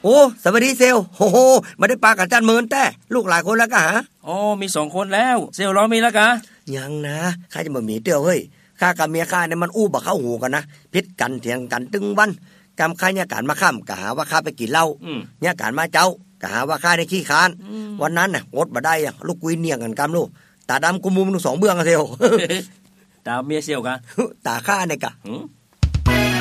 โอ้สวัสดีเซลโอ้โหไม่ได้ปากันจันเมินแต่ลูกหลายคนแล้วกะหาอ๋อมี2 คนแล้วเซลล์เรามีแล้วกะยังนะข้าจะมามีเตียวเฮ้ยข้ากับเมียข้าเนี่ยมันอู้บักเข้าหูกันนะพิษกันเถียงกันตึงวันกำข้าเนี่ยการมาข้ามกะหาว่าข้าไปกินเหล้าเนี่ยการมาเจ้ากะหาว่าข้าในขี้คานวันนั้นน่ะอดบ่ได้อ่ะลูกกุยเนียงกันกำลูกตาดำกุมมุม2 เบื้องอะเซลตาเมียเซลกะตาข้าเนี่ยกะ